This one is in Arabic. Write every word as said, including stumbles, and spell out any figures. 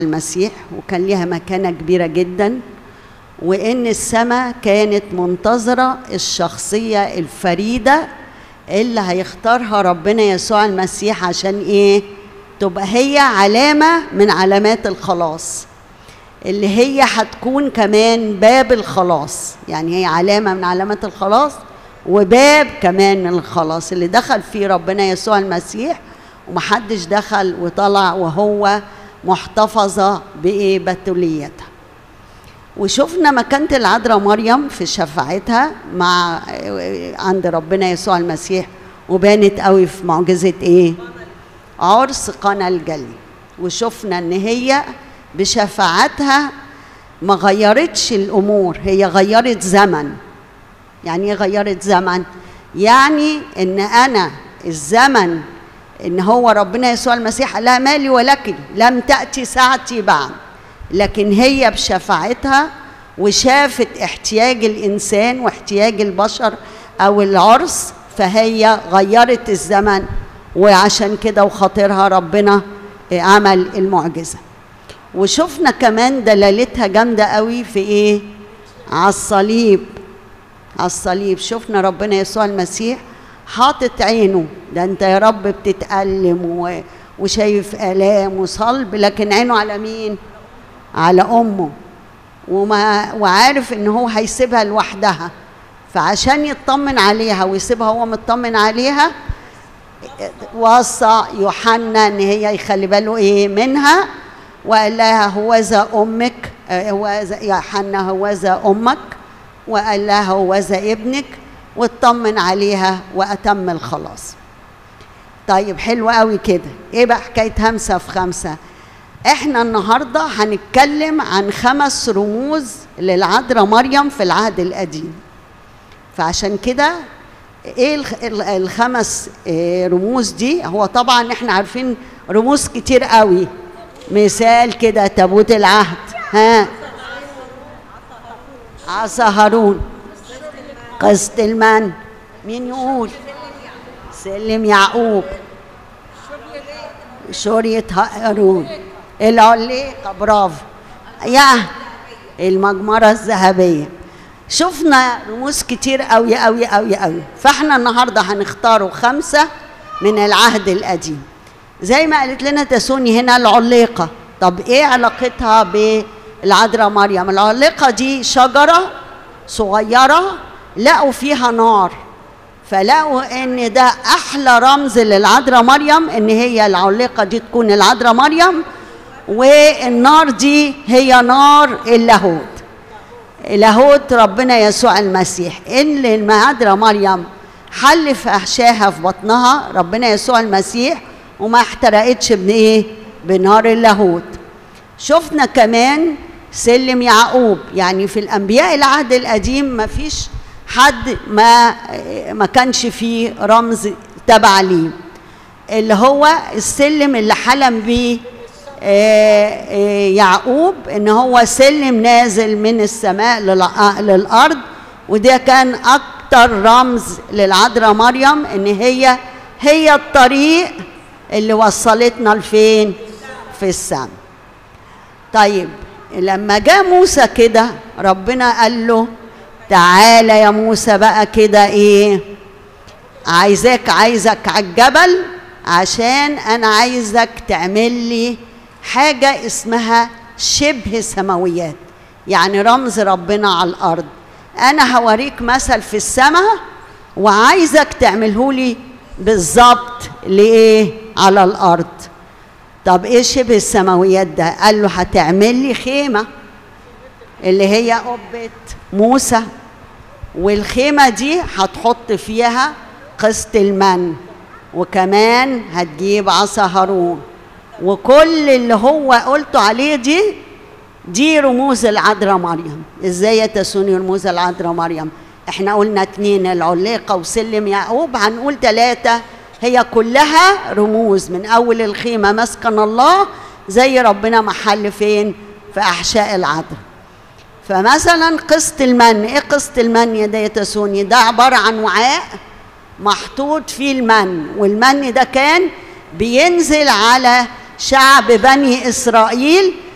المسيح، وكان ليها مكانة كبيرة جدا، وإن السماء كانت منتظرة الشخصية الفريدة اللي هيختارها ربنا يسوع المسيح عشان إيه؟ تبقى هي علامة من علامات الخلاص، اللي هي هتكون كمان باب الخلاص. يعني هي علامة من علامات الخلاص وباب كمان من الخلاص اللي دخل فيه ربنا يسوع المسيح، ومحدش دخل وطلع وهو محتفظة بإيه؟ بتوليتها. وشفنا مكانة العذراء مريم في شفاعتها مع عند ربنا يسوع المسيح، وبانت قوي في معجزة إيه؟ عرس قانا الجلي. وشفنا إن هي بشفاعتها ما غيرتش الأمور، هي غيرت زمن. يعني إيه غيرت زمن؟ يعني إن أنا الزمن إن هو ربنا يسوع المسيح لا مالي ولكن لم تأتي ساعتي بعد، لكن هي بشفاعتها وشافت احتياج الإنسان واحتياج البشر أو العرس، فهي غيرت الزمن، وعشان كده وخاطرها ربنا عمل المعجزة. وشفنا كمان دلالتها جامدة قوي في إيه؟ على الصليب. على الصليب شفنا ربنا يسوع المسيح حاطط عينه، ده انت يا رب بتتألم وشايف آلام وصلب، لكن عينه على مين؟ على أمه، وما وعارف إن هو هيسيبها لوحدها، فعشان يطمن عليها ويسيبها هو مطمن عليها وصى يوحنا إن هي يخلي باله إيه منها، وقال لها هوذا أمك، هوذا يوحنا هوذا أمك، وقال لها هوذا ابنك، واطمن عليها وأتم الخلاص. طيب حلو قوي كده. ايه بقى حكاية همسة في خمسة؟ احنا النهاردة هنتكلم عن خمس رموز للعذراء مريم في العهد القديم. فعشان كده ايه الخمس رموز دي؟ هو طبعا احنا عارفين رموز كتير قوي، مثال كده تابوت العهد، ها، عصا هارون، قسط المن، مين يقول؟ سلم يعقوب، شورية هارون، العليقة، برافو، يا المجمرة الذهبية. شفنا رموز كتير قوي قوي قوي قوي، فاحنا النهارده هنختاروا خمسة من العهد القديم. زي ما قالت لنا تسوني هنا العليقة. طب ايه علاقتها بالعذراء مريم؟ العليقة دي شجرة صغيرة لقوا فيها نار، فلقوا ان ده احلى رمز للعذراء مريم، ان هي العليقة دي تكون العذراء مريم، والنار دي هي نار اللاهوت، لاهوت ربنا يسوع المسيح. ان العذراء مريم حل في احشاها في بطنها ربنا يسوع المسيح وما احترقتش بايه؟ بنار اللاهوت. شفنا كمان سلم يعقوب. يعني في الانبياء العهد القديم ما فيش حد ما ما كانش فيه رمز تبع ليه، اللي هو السلم اللي حلم بيه يعقوب، ان هو سلم نازل من السماء للارض، وده كان اكتر رمز للعذراء مريم، ان هي هي الطريق اللي وصلتنا لفين؟ في السماء. طيب لما جاء موسى كده ربنا قال له تعالى يا موسى بقى كده ايه؟ عايزك عايزك على الجبل، عشان انا عايزك تعمل لي حاجة اسمها شبه سماويات، يعني رمز ربنا على الارض. انا هوريك مثل في السماء وعايزك تعمله لي بالظبط لايه؟ على الارض. طب ايه شبه السماويات ده؟ قال له هتعمل لي خيمة اللي هي قبة موسى، والخيمة دي هتحط فيها قسط المن، وكمان هتجيب عصا هارون، وكل اللي هو قلته عليه دي دي رموز العذراء مريم. ازاي يا تسوني رموز العذراء مريم؟ احنا قلنا اتنين، العليقة وسلم يعقوب، هنقول ثلاثة، هي كلها رموز. من اول الخيمة مسكن الله، زي ربنا محل فين؟ في احشاء العذراء. فمثلا قسط المن، ايه قسط المن يا ده يا تسوني؟ ده عبارة عن وعاء محطوط فيه المن، والمن ده كان بينزل على شعب بني إسرائيل